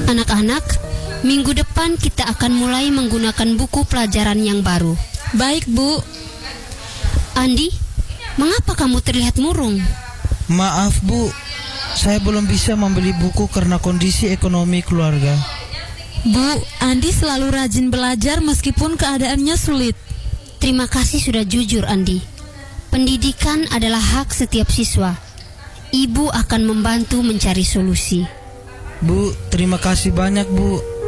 Anak-anak, minggu depan kita akan mulai menggunakan buku pelajaran yang baru. Baik, Bu. Andi, mengapa kamu terlihat murung? Maaf, Bu. Saya belum bisa membeli buku karena kondisi ekonomi keluarga. Bu, Andi selalu rajin belajar meskipun keadaannya sulit. Terima kasih sudah jujur, Andi. Pendidikan adalah hak setiap siswa. Ibu akan membantu mencari solusi. Bu, terima kasih banyak, Bu.